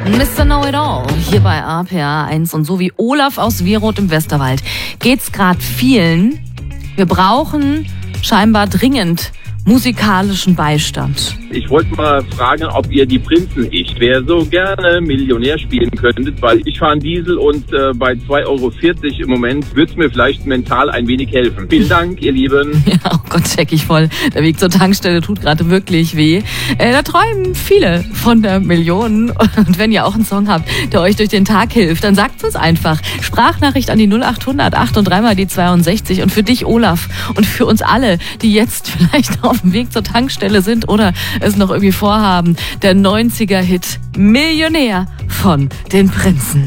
Mr. Know-it-all hier bei RPA 1 und so wie Olaf aus Weroth im Westerwald geht's gerade vielen. Wir brauchen scheinbar dringend musikalischen Beistand. Ich wollte mal fragen, ob ihr die Prinzen Ich wäre so gerne Millionär spielen könntet, weil ich fahre einen Diesel und bei 2,40 Euro im Moment würde es mir vielleicht mental ein wenig helfen. Vielen Dank, ihr Lieben. Ja, oh Gott, check ich voll. Der Weg zur Tankstelle tut gerade wirklich weh. Da träumen viele von der Million. Und wenn ihr auch einen Song habt, der euch durch den Tag hilft, dann sagt es einfach. Sprachnachricht an die 0800 8 und 3 mal die 62. Und für dich, Olaf, und für uns alle, die jetzt vielleicht auf dem Weg zur Tankstelle sind oder es noch irgendwie vorhaben, der 90er-Hit Millionär von den Prinzen.